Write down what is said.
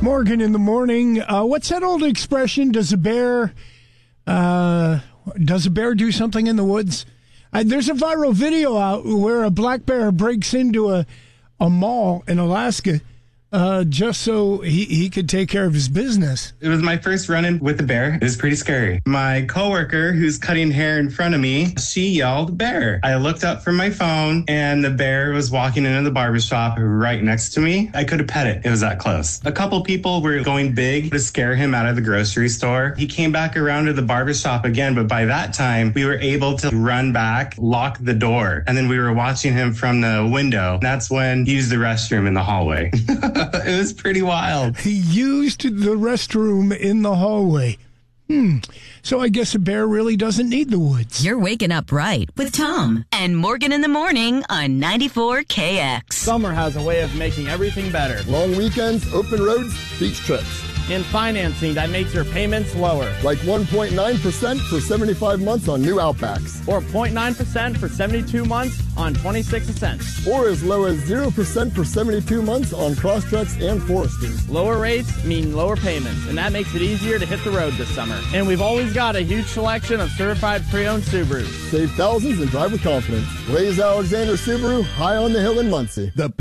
Morgan in the morning. What's that old expression? Does a bear do something in the woods? There's a viral video out where a black bear breaks into a mall in Alaska just so he could take care of his business. It was my first run-in with a bear. It was pretty scary. My coworker, who's cutting hair in front of me, she yelled, "Bear." I looked up from my phone, and the bear was walking into the barbershop right next to me. I could have pet it. It was that close. A couple people were going big to scare him out of the grocery store. He came back around to the barbershop again, but by that time, we were able to run back, lock the door, and then we were watching him from the window. That's when he used the restroom in the hallway. It was pretty wild. He used the restroom in the hallway. So I guess a bear really doesn't need the woods. You're waking up right with Tom and Morgan in the morning on 94KX. Summer has a way of making everything better. Long weekends, open roads, beach trips. And financing that makes your payments lower. Like 1.9% for 75 months on new Outbacks. Or 0.9% for 72 months on 26 cents. Or as low as 0% for 72 months on Crosstreks and Foresters. Lower rates mean lower payments, and that makes it easier to hit the road this summer. And we've always got a huge selection of certified pre-owned Subarus. Save thousands and drive with confidence. Blaze Alexander Subaru, high on the hill in Muncie.